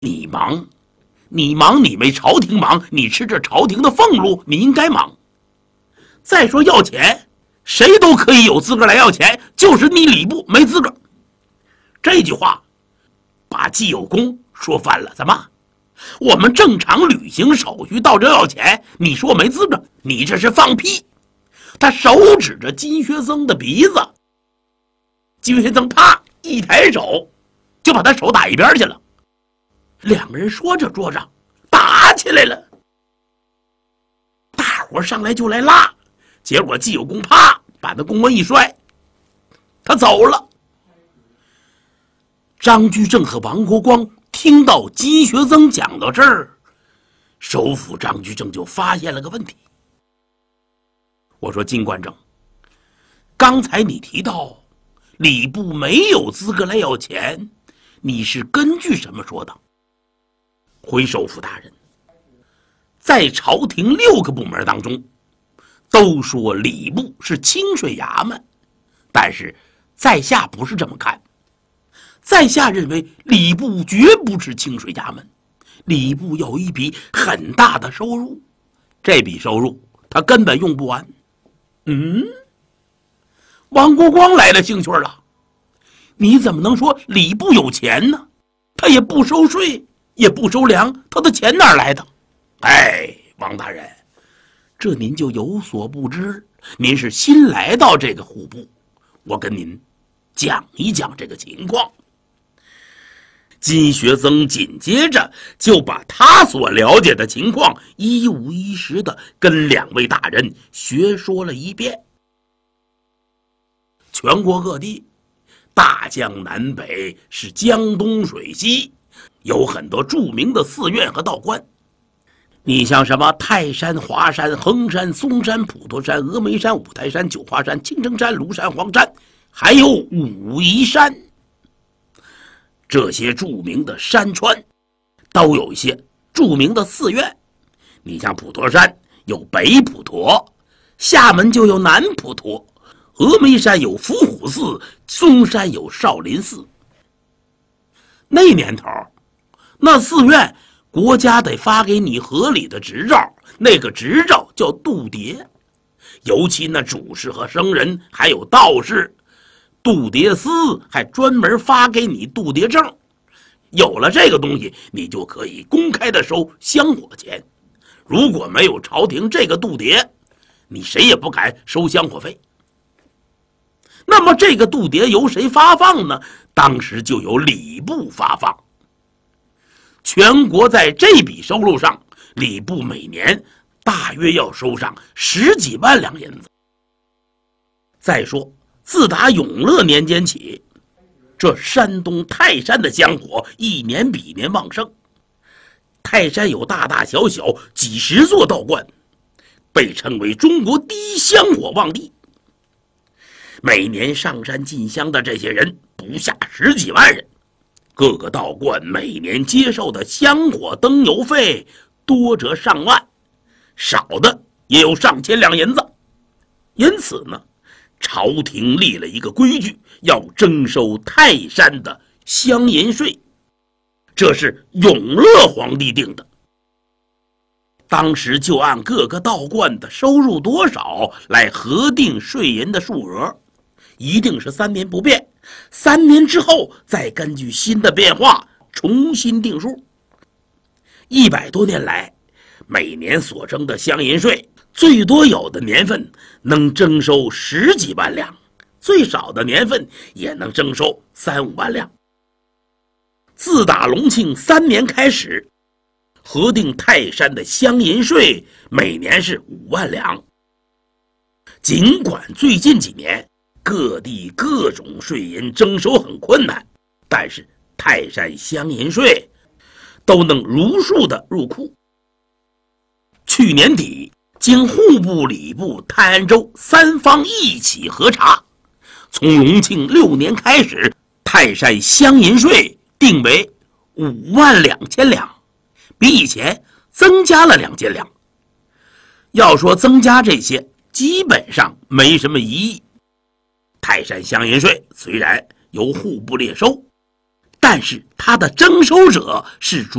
你忙，你没朝廷忙，你吃着朝廷的俸禄，你应该忙。再说要钱，谁都可以有资格来要钱，就是你礼部没资格。这句话把季有功说翻了。怎么？我们正常履行手续到这要钱，你说没资格，你这是放屁！他手指着金学僧的鼻子，金学僧啪一抬手，就把他手打一边去了。两个人说着说着打起来了，大伙上来就来拉，结果季有功啪把那公文一摔，他走了。张居正和王国光听到金学僧讲到这儿，首辅张居正就发现了个问题。我说金观正，刚才你提到礼部没有资格来要钱，你是根据什么说的？回首辅大人，在朝廷6个部门当中，都说礼部是清水衙门，但是在下不是这么看。在下认为礼部绝不是清水衙门，礼部有一笔很大的收入，这笔收入他根本用不完。王国光来了兴趣了，你怎么能说礼部有钱呢？他也不收税，也不收粮，他的钱哪儿来的？王大人，这您就有所不知，您是新来到这个户部，我跟您讲一讲这个情况。金学僧紧接着就把他所了解的情况一五一十的跟2位大人学说了一遍。全国各地，大江南北是江东水西，有很多著名的寺院和道观。你像什么泰山、华山、衡山、嵩山、普陀山、峨眉山、五台山、九华山、青城山、庐山、黄山，还有武夷山，这些著名的山川都有一些著名的寺院。你像普陀山有北普陀，厦门就有南普陀，峨眉山有伏虎寺，嵩山有少林寺。那年头，那寺院国家得发给你合理的执照，那个执照叫度牒。尤其那主事和僧人还有道士，度牒司还专门发给你度牒证。有了这个东西，你就可以公开的收香火钱。如果没有朝廷这个度牒，你谁也不敢收香火费。那么这个度牒由谁发放呢？当时就由礼部发放。全国在这笔收入上，礼部每年大约要收上10几万两银子。再说自打永乐年间起，这山东泰山的香火一年比一年旺盛。泰山有大大小小几十座道观，被称为中国第一香火旺地。每年上山进香的这些人不下10几万人，各个道观每年接受的香火灯油费多则上万，少的也有上千两银子。因此呢，朝廷立了一个规矩，要征收泰山的香银税，这是永乐皇帝定的。当时就按各个道观的收入多少来核定税银的数额，一定是3年不变，3年之后再根据新的变化重新定数。100多年来，每年所征的香银税，最多有的年份能征收10几万两，最少的年份也能征收3、5万两。自打隆庆3年开始，核定泰山的香银税每年是5万两。尽管最近几年各地各种税银征收很困难，但是泰山香银税都能如数的入库。去年底，经户部、礼部、泰安州3方一起核查，从隆庆6年开始，泰山香银税定为5万2千两，比以前增加了2千两。要说增加这些，基本上没什么疑义。泰山香银税虽然由户部列收， 但是他的征收者是